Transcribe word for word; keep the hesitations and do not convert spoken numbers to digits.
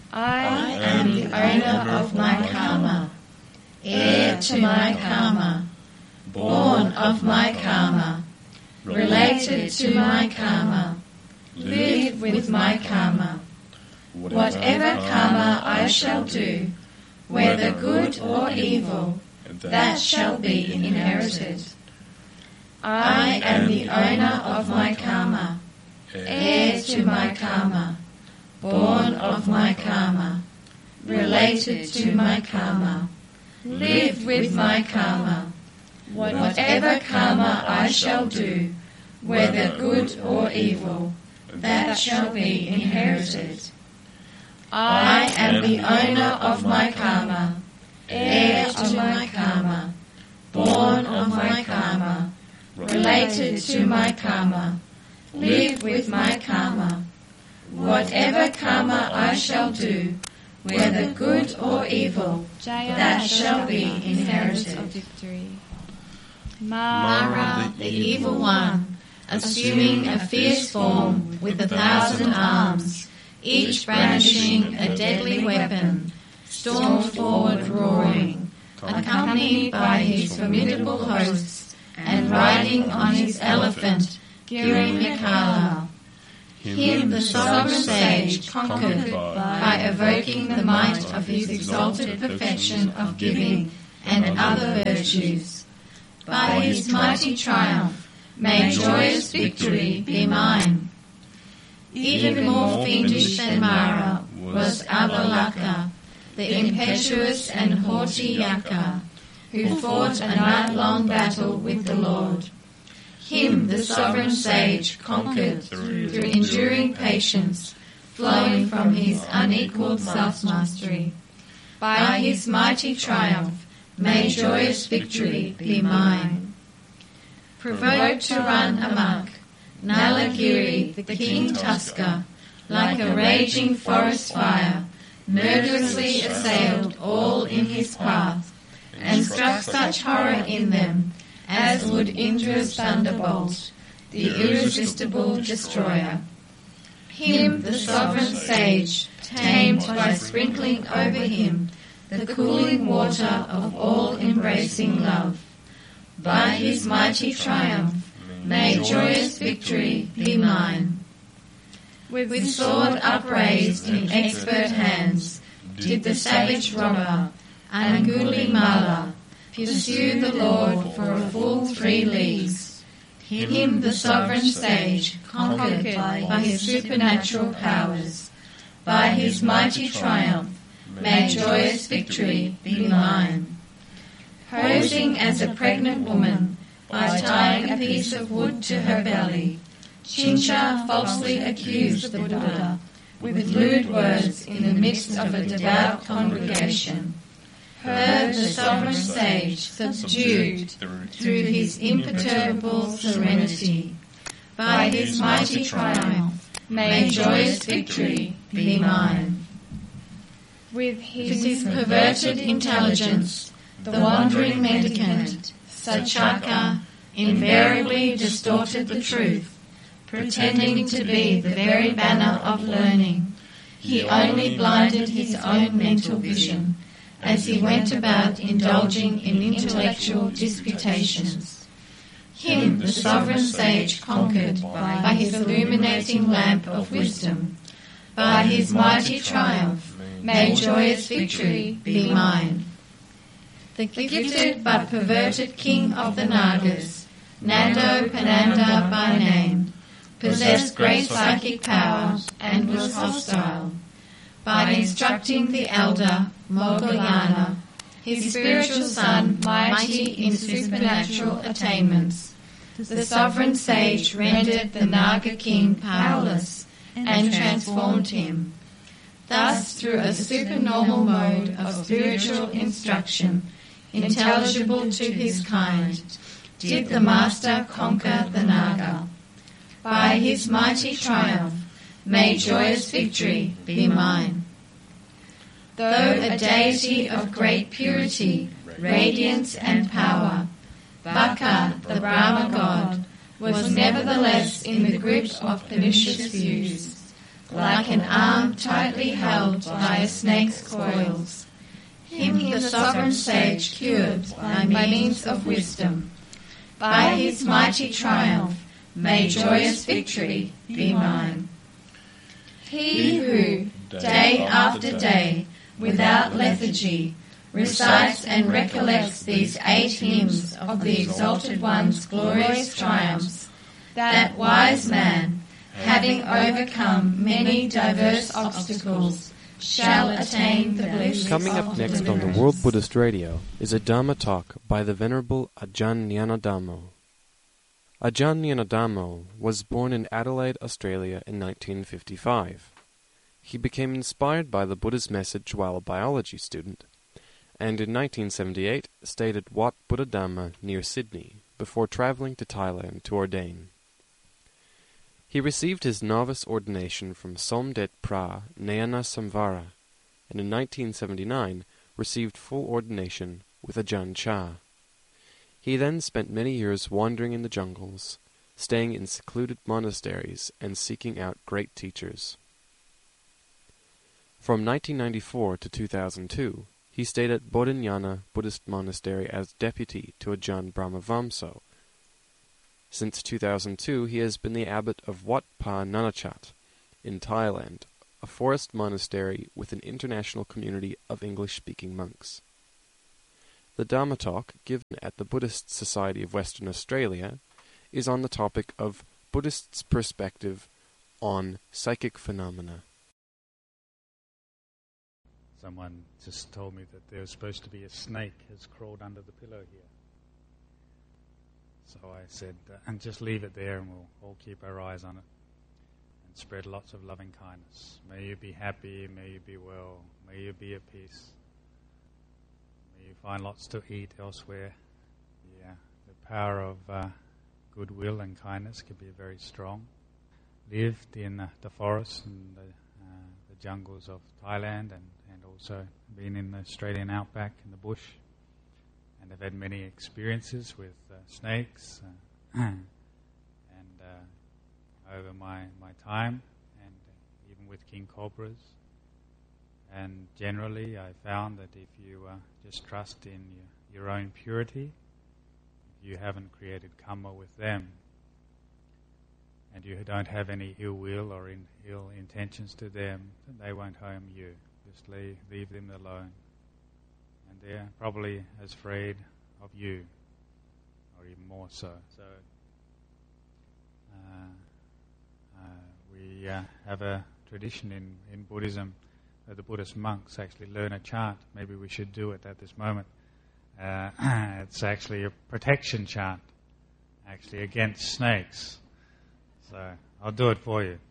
I am the owner of my karma, heir to my karma, born of my karma, related to my karma, live with my karma. Whatever karma I shall do, whether good or evil, that shall be inherited. I am the owner of my karma, heir to my karma, born of my karma, related to my karma, live with my karma. Whatever karma I shall do, whether good or evil, that shall be inherited. I am the owner of my karma, heir to my karma, born of my karma, related to my karma, live with my karma. Whatever karma I shall do, whether good or evil, that shall be inherited. Mara, the evil one, assuming a fierce form with a thousand arms, each brandishing a deadly weapon, stormed forward roaring, accompanied by his formidable hosts, and riding on his elephant, Girimekala. Him the sovereign sage conquered by evoking the might of his exalted perfection of giving and other virtues. By his mighty triumph, may joyous victory be mine. Even more fiendish than Mara was Avalaka, the impetuous and haughty Yaka, who fought a night-long battle with the Lord. Him the sovereign sage conquered through enduring patience, flowing from his unequalled self-mastery. By his mighty triumph, may joyous victory be mine. Provoked to run amok, Nalagiri, the king Tusker, like a raging forest fire, murderously assailed all in his path, and struck such horror in them as would Indra's thunderbolt, the irresistible destroyer. Him the sovereign sage tamed by sprinkling over him the cooling water of all-embracing love. By his mighty triumph, may joyous victory be mine. With sword upraised in expert hands, did the savage robber, Angulimala, pursue the Lord for a full three leagues. Him the sovereign sage conquered by his supernatural powers. By his mighty triumph, may joyous victory be mine. Posing as a pregnant woman, by tying a piece of wood to her belly, Chincha falsely accused the Buddha with lewd words in the midst of a devout congregation. Her the sovereign sage subdued through his imperturbable serenity. By his mighty triumph, may joyous victory be mine. With his perverted intelligence, the wandering mendicant, Sachaka, invariably distorted the truth, pretending to be the very banner of learning. He only blinded his own mental vision as he went about indulging in intellectual disputations. Him the sovereign sage conquered by his illuminating lamp of wisdom. By his mighty triumph, may joyous victory be mine. The gifted but perverted king of the Nagas, Nando Pananda by name, possessed great psychic power and was hostile. By instructing the elder Moggallana, his spiritual son mighty in supernatural attainments, the sovereign sage rendered the Naga king powerless and transformed him. Thus, through a supernormal mode of spiritual instruction, intelligible to his kind, did the master conquer the Naga. By his mighty triumph, may joyous victory be mine. Though a deity of great purity, radiance and power, Baka, the Brahma god, was nevertheless in the grip of pernicious views. like an arm tightly held by a snake's coils. Him the sovereign sage cured by means of wisdom. By his mighty triumph may joyous victory be mine. He who, day after day, without lethargy, recites and recollects these eight hymns of the Exalted One's glorious triumphs, that wise man, having overcome many diverse obstacles, shall attain the bliss. Coming up next on the World Buddhist Radio is a Dhamma talk by the Venerable Ajahn Nyanadhammo. Ajahn Nyanadhammo was born in Adelaide, Australia in nineteen fifty-five. He became inspired by the Buddha's message while a biology student, and in nineteen seventy-eight stayed at Wat Buddha near Sydney before travelling to Thailand to ordain. He received his novice ordination from Somdet Pra Nayana Samvara, and in nineteen seventy-nine received full ordination with Ajahn Chah. He then spent many years wandering in the jungles, staying in secluded monasteries and seeking out great teachers. From nineteen ninety-four to two thousand two, he stayed at Bodhinyana Buddhist Monastery as deputy to Ajahn Brahmavamso. Since two thousand two, he has been the abbot of Wat Pa Nanachat in Thailand, a forest monastery with an international community of English-speaking monks. The Dhamma talk, given at the Buddhist Society of Western Australia, is on the topic of Buddhists' perspective on psychic phenomena. Someone just told me that there was supposed to be a snake has crawled under the pillow here. So I said, uh, and just leave it there and we'll all keep our eyes on it and spread lots of loving kindness. May you be happy, may you be well, may you be at peace. May you find lots to eat elsewhere. Yeah, the power of uh, goodwill and kindness can be very strong. Lived in uh, the forests and the, uh, the jungles of Thailand and, and also been in the Australian outback in the bush. And I've had many experiences with uh, snakes uh, and uh, over my, my time, and uh, even with king cobras. And generally I found that if you uh, just trust in your, your own purity, if you haven't created karma with them, and you don't have any ill will or in, ill intentions to them, then they won't harm you. Just leave, leave them alone. And they're probably as afraid of you, or even more so. So uh, uh, we uh, have a tradition in, in Buddhism that the Buddhist monks actually learn a chant. Maybe we should do it at this moment. Uh, it's actually a protection chant, actually against snakes. So I'll do it for you.